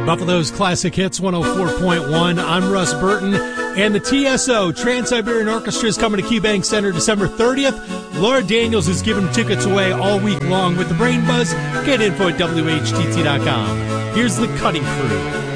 Buffalo's Classic Hits 104.1. I'm Russ Burton. And the TSO, Trans-Siberian Orchestra, is coming to KeyBank Center December 30th. Laura Daniels is giving tickets away all week long with the Brain Buzz. Get info at WHTT.com. Here's the Cutting Crew.